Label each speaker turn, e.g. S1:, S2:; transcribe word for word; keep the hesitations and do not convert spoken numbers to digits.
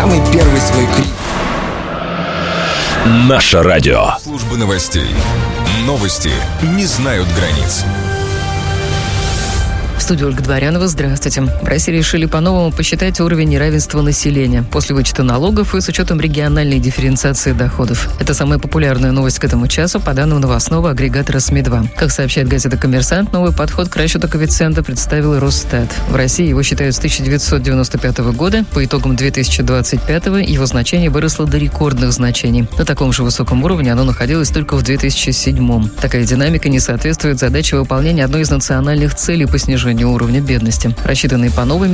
S1: самый первый свой клип.
S2: Наше радио.
S3: Служба новостей. Новости не знают границ.
S4: В студии Ольга Дворянова. Здравствуйте. В России решили по-новому посчитать уровень неравенства населения после вычета налогов и с учетом региональной дифференциации доходов. Это самая популярная новость к этому часу по данным новостного агрегатора СМИ два. Как сообщает газета «Коммерсант», новый подход к расчету коэффициента представил Росстат. В России его считают с тысяча девятьсот девяносто пятого года. По итогам две тысячи двадцать пятого его значение выросло до рекордных значений. На таком же высоком уровне оно находилось только в две тысячи седьмом. Такая динамика не соответствует задаче выполнения одной из национальных целей по снижению уровня бедности. Рассчитанный по новым